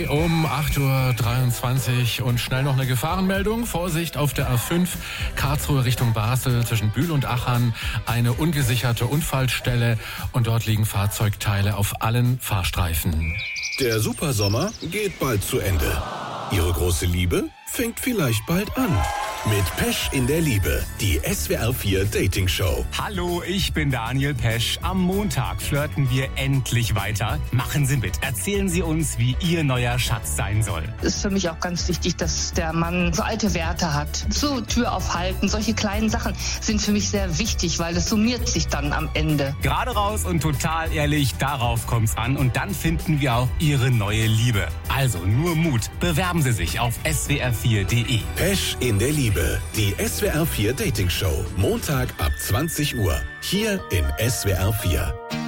Um 8:23 Uhr und schnell noch eine Gefahrenmeldung. Vorsicht auf der A5 Karlsruhe Richtung Basel zwischen Bühl und Achern. Eine ungesicherte Unfallstelle und dort liegen Fahrzeugteile auf allen Fahrstreifen. Der Supersommer geht bald zu Ende. Ihre große Liebe fängt vielleicht bald an. Mit Pesch in der Liebe, die SWR 4 Dating Show. Hallo, ich bin Daniel Pesch. Am Montag flirten wir endlich weiter. Machen Sie mit. Erzählen Sie uns, wie Ihr neuer Schatz sein soll. Es ist für mich auch ganz wichtig, dass der Mann so alte Werte hat. So Tür aufhalten, solche kleinen Sachen sind für mich sehr wichtig, weil es summiert sich dann am Ende. Gerade raus und total ehrlich, darauf kommt's an. Und dann finden wir auch Ihre neue Liebe. Also nur Mut. Bewerben Sie sich auf swr4.de. Pesch in der Liebe, die SWR 4 Dating Show. Montag ab 20 Uhr. Hier in SWR 4.